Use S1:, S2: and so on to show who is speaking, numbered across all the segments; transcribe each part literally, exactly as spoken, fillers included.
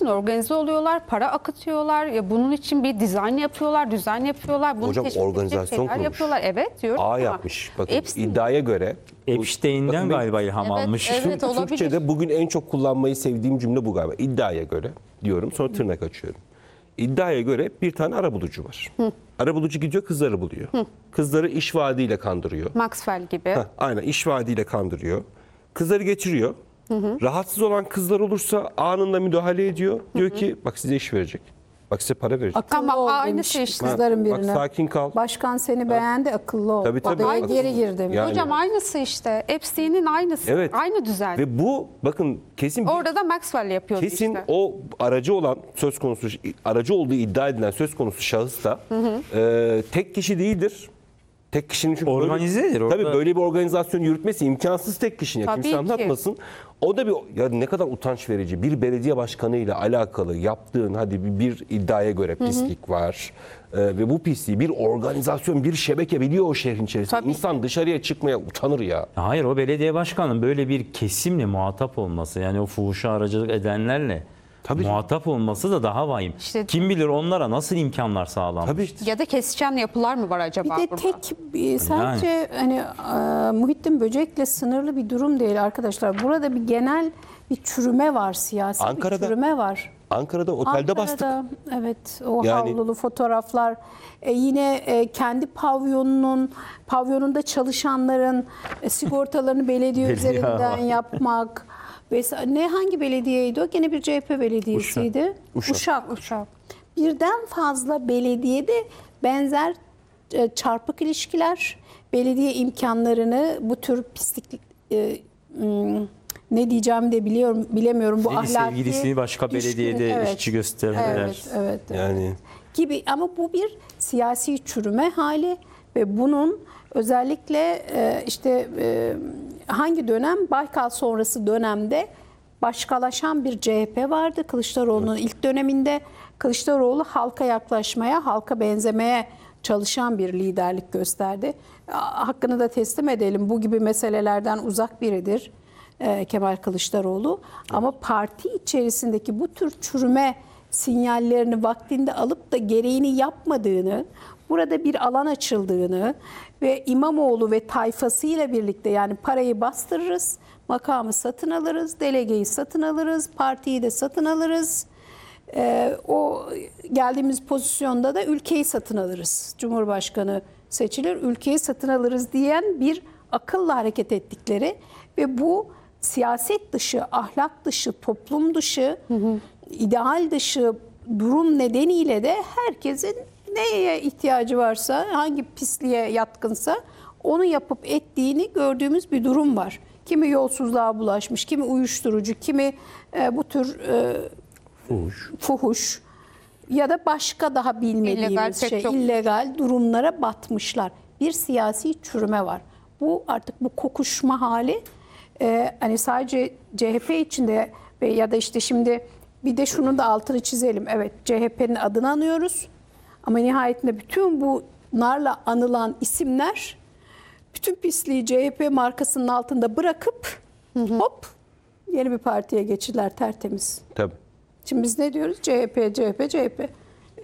S1: için organize oluyorlar, para akıtıyorlar. Ya bunun için bir dizayn yapıyorlar, düzen yapıyorlar. Bunu
S2: Hocam
S1: teşvik edecek
S2: organizasyon
S1: şeyler
S2: kurmuş.
S1: yapıyorlar. Evet diyorum.
S2: Ağ
S1: ama
S2: yapmış. Bakın
S1: Epstein-
S2: iddiaya göre.
S3: Epstein'den
S2: Bakın,
S3: galiba ilham
S1: Evet,
S3: almış.
S1: evet.
S2: Türk-
S1: olabilir.
S2: Türkçe'de bugün en çok kullanmayı sevdiğim cümle bu galiba. İddiaya göre diyorum, sonra tırnak açıyorum. İddiaya göre bir tane arabulucu var. Arabulucu gidiyor, kızları buluyor. Kızları iş vaadiyle kandırıyor.
S1: Maxwell gibi.
S2: Heh, aynen, iş vaadiyle kandırıyor. Kızları getiriyor. Rahatsız olan kızlar olursa anında müdahale ediyor. Diyor ki bak size iş verecek. Bak size para verecek.
S4: Akıllı
S1: Tamam,
S4: ol
S1: aynı
S4: demiş
S1: şey işte.
S4: kızların
S2: Bak
S4: birine.
S2: sakin kal.
S4: Başkan seni beğendi, akıllı ol.
S2: Tabii, tabii.
S4: Odaya
S2: Akıllı.
S4: geri gir demiş.
S2: Yani-
S1: Hocam aynısı işte. Epstein'in aynısı.
S2: Evet.
S1: Aynı düzen.
S2: Ve bu bakın kesin bir
S1: Orada da Maxwell yapıyordu
S2: Kesin
S1: işte.
S2: o aracı olan söz konusu aracı olduğu iddia edilen söz konusu şahıs da e, tek kişi değildir. Tek kişinin çünkü
S3: Organizedir
S2: böyle,
S3: orada.
S2: tabii böyle bir organizasyon yürütmesi imkansız tek kişinin. Ya,
S1: Tabii
S2: kimse
S1: ki.
S2: anlatmasın. O da bir ya ne kadar utanç verici. Bir belediye başkanı ile alakalı yaptığın hadi bir, bir iddiaya göre pislik var. E, ve bu pisliği bir organizasyon, bir şebeke biliyor o şehrin içerisinde.
S1: Tabii.
S2: İnsan dışarıya çıkmaya utanır ya.
S3: Hayır, o belediye başkanının böyle bir kesimle muhatap olması, yani o fuhuşa aracılık edenlerle
S2: Tabii.
S3: muhatap olması da daha vahim.
S1: İşte-
S3: Kim bilir onlara nasıl imkanlar sağlanmış.
S2: Tabii.
S1: Ya da kesişen yapılar mı var acaba
S4: Bir de
S1: burada?
S4: tek e, sadece hani e, Muhittin Böcek'le sınırlı bir durum değil arkadaşlar. Burada bir genel bir çürüme var, siyasi
S2: Ankara'da-
S4: bir çürüme var.
S2: Ankara'da otelde bastık.
S4: Ankara'da, evet, o
S2: Yani-
S4: havlulu fotoğraflar. E, yine e, kendi pavyonunun pavyonunda çalışanların e, sigortalarını belediye
S3: Belediye-
S4: üzerinden yapmak. Vesaire. Ne hangi belediyeydi o? Gene bir C H P belediyesiydi.
S2: Uşak.
S4: Uşak. Uşak. Birden fazla belediyede benzer e, çarpık ilişkiler, belediye imkanlarını bu tür pislik e, m, ne diyeceğimi de biliyorum bilemiyorum bu
S3: Deli
S4: ahlaki
S3: sevgilisini başka
S4: ilişkin-
S3: belediyede
S4: evet.
S3: işçi göstermeler.
S4: Evet, evet, evet.
S2: Yani
S4: Gibi, ama bu bir siyasi çürüme hali ve bunun özellikle e, işte e, hangi dönem, Baykal sonrası dönemde başkalaşan bir C H P vardı. Kılıçdaroğlu'nun ilk döneminde Kılıçdaroğlu halka yaklaşmaya, halka benzemeye çalışan bir liderlik gösterdi. A- Hakkını da teslim edelim. Bu gibi meselelerden uzak biridir e, Kemal Kılıçdaroğlu. Ama parti içerisindeki bu tür çürüme sinyallerini vaktinde alıp da gereğini yapmadığını, burada bir alan açıldığını ve İmamoğlu ve tayfasıyla birlikte, yani parayı bastırırız, makamı satın alırız, delegeyi satın alırız, partiyi de satın alırız. Ee, o geldiğimiz pozisyonda da ülkeyi satın alırız. Cumhurbaşkanı seçilir, ülkeyi satın alırız diyen bir akılla hareket ettikleri ve bu siyaset dışı, ahlak dışı, toplum dışı, hı hı. ideal dışı durum nedeniyle de herkesin neye ihtiyacı varsa, hangi pisliğe yatkınsa onu yapıp ettiğini gördüğümüz bir durum var. Kimi yolsuzluğa bulaşmış, kimi uyuşturucu, kimi e, bu tür e,
S2: fuhuş.
S4: fuhuş ya da başka daha bilmediğimiz
S1: İllegal, pek
S4: şey,
S1: çok-
S4: illegal durumlara batmışlar. Bir siyasi çürüme var. Bu artık bu kokuşma hali e, hani sadece C H P içinde ve ya da işte şimdi bir de şunun da altını çizelim. Evet, C H P'nin adını anıyoruz ama nihayetinde bütün bunlarla anılan isimler bütün pisliği C H P markasının altında bırakıp hı hı. hop yeni bir partiye geçtiler, tertemiz.
S2: Tabii.
S4: Şimdi biz ne diyoruz? C H P, C H P, C H P.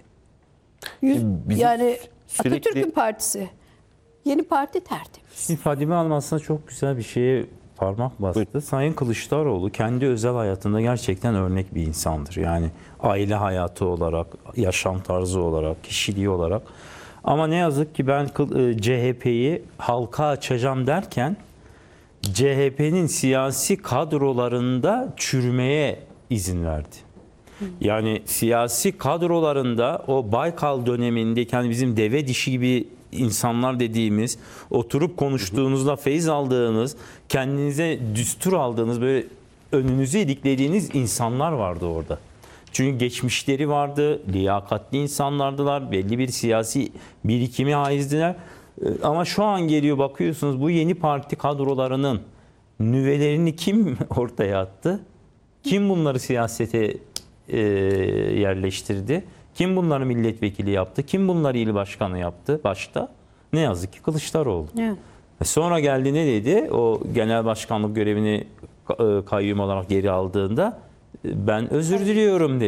S4: Yüz,
S2: Bizim
S4: yani
S2: sürekli-
S4: Atatürk'ün partisi. Yeni parti tertemiz.
S3: Şimdi Fadime Hanım aslında çok güzel bir şeye parmak bastı.
S2: Buyurun.
S3: Sayın Kılıçdaroğlu kendi özel hayatında gerçekten örnek bir insandır. Yani aile hayatı olarak, yaşam tarzı olarak, kişiliği olarak. Ama ne yazık ki ben C H P'yi halka açacağım derken C H P'nin siyasi kadrolarında çürümeye izin verdi. Yani siyasi kadrolarında o Baykal dönemindeki hani bizim deve dişi gibi insanlar dediğimiz, oturup konuştuğunuzda feyiz aldığınız, kendinize düstur aldığınız, böyle önünüzü iliklediğiniz insanlar vardı orada. Çünkü geçmişleri vardı, liyakatli insanlardılar, belli bir siyasi birikimi haizdiler. Ama şu an geliyor bakıyorsunuz, bu yeni parti kadrolarının nüvelerini kim ortaya attı? Kim bunları siyasete e, yerleştirdi? Kim bunları milletvekili yaptı? Kim bunları il başkanı yaptı başta? Ne yazık ki Kılıçdaroğlu.
S4: Evet.
S3: Sonra geldi ne dedi? O genel başkanlık görevini kayyum olarak geri aldığında ben özür diliyorum dedi.